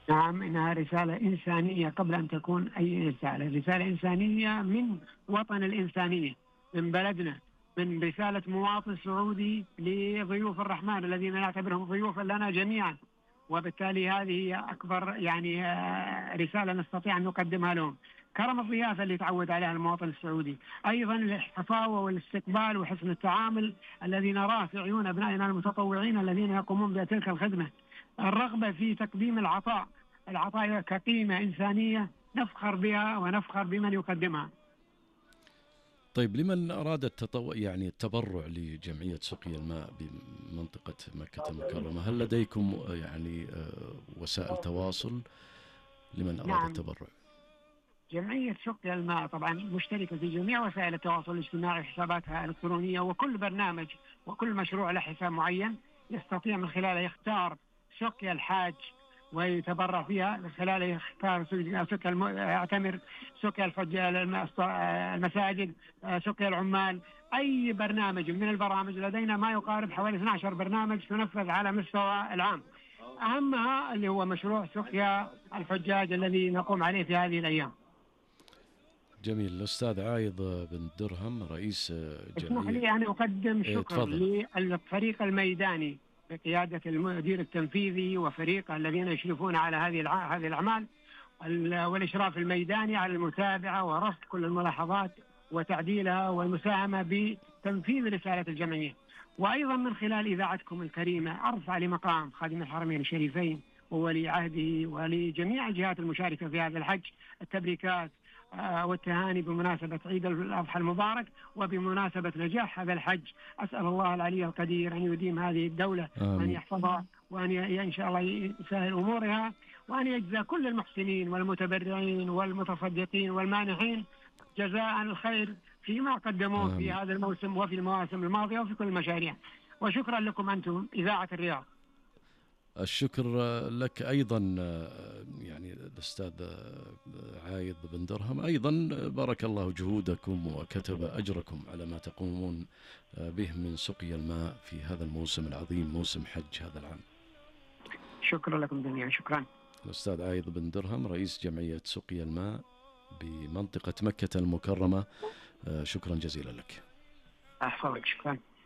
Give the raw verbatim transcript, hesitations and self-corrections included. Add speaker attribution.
Speaker 1: نعم، إنها رسالة إنسانية قبل أن تكون أي رسالة، رسالة إنسانية من وطن الإنسانية، من بلدنا، من رسالة مواطن سعودي لضيوف الرحمن الذين نعتبرهم ضيوفا لنا جميعا. وبالتالي هذه هي أكبر يعني آه، رسالة نستطيع أن نقدمها لهم. كرم الضيافة اللي تعود عليها المواطن السعودي، أيضا الحفاوة والاستقبال وحسن التعامل الذي نراه في عيون أبنائنا المتطوعين الذين يقومون بتلك الخدمة، الرغبة في تقديم العطاء، العطاء كقيمة إنسانية نفخر بها ونفخر بمن يقدمها.
Speaker 2: طيب، لمن أراد التطوع يعني التبرع لجمعية سقيا الماء بمنطقة مكة المكرمة، هل لديكم يعني وسائل تواصل لمن أراد
Speaker 1: نعم،
Speaker 2: التبرع؟
Speaker 1: جمعية سقيا الماء طبعا مشتركة في جميع وسائل التواصل الاجتماعي، حساباتها الإلكترونية، وكل برنامج وكل مشروع له حساب معين يستطيع من خلاله يختار سقيا الحاج ويتبرع فيها، من خلاله يختار سقيا الم... يعتمر، سقيا الحجاج، المساجد، سقيا العمال، أي برنامج من البرامج. لدينا ما يقارب حوالي اثني عشر برنامج تنفذ على مستوى العام، أهمها اللي هو مشروع سقيا الحجاج الذي نقوم عليه في هذه الأيام.
Speaker 2: جميل. الأستاذ عايض بن درهم رئيس
Speaker 1: اسمح
Speaker 2: جمعية.
Speaker 1: لي أن أقدم
Speaker 2: إيه،
Speaker 1: شكر
Speaker 2: تفضل.
Speaker 1: للفريق الميداني بقيادة المدير التنفيذي وفريقه الذين يشرفون على هذه هذه الأعمال، والإشراف الميداني على المتابعة ورصد كل الملاحظات وتعديلها والمساهمة بتنفيذ رسالة الجمعية. وأيضا من خلال إذاعتكم الكريمة أرفع لمقام خادم الحرمين الشريفين وولي عهده ولجميع الجهات المشاركة في هذا الحج التبريكات والتهاني بمناسبة عيد الأضحى المبارك وبمناسبة نجاح هذا الحج. أسأل الله العلي القدير أن يديم هذه الدولة وأن يحفظها وأن إن شاء الله يسهل أمورها، وأن يجزى كل المحسنين والمتبرعين والمتصدقين والمانحين جزاء الخير فيما قدموه في هذا الموسم وفي المواسم الماضية وفي كل المشاريع. وشكرا لكم أنتم إذاعة الرياض.
Speaker 2: الشكر لك أيضا يعني الأستاذ عايض بن درهم، أيضا بارك الله جهودكم وكتب أجركم على ما تقومون به من سقيا الماء في هذا الموسم العظيم، موسم حج هذا العام.
Speaker 1: شكرا لكم جميعا. شكرا.
Speaker 2: الأستاذ عايض بن درهم رئيس جمعية سقيا الماء بمنطقة مكة المكرمة، شكرا جزيلا لك.
Speaker 1: أحفظك. شكرا.